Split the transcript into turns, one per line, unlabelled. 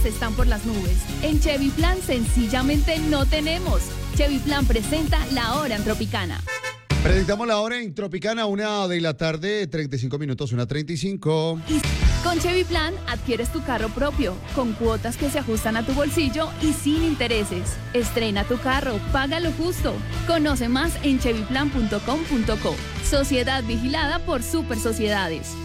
cuotas están por las nubes. En Chevy Plan sencillamente no tenemos. Chevy Plan presenta la hora en Tropicana.
Presentamos la hora en Tropicana, 1:00 p.m, 35 minutos, 1:35.
Y con Chevy Plan adquieres tu carro propio, con cuotas que se ajustan a tu bolsillo y sin intereses. Estrena tu carro, págalo justo. Conoce más en chevyplan.com.co. Sociedad vigilada por Super Sociedades.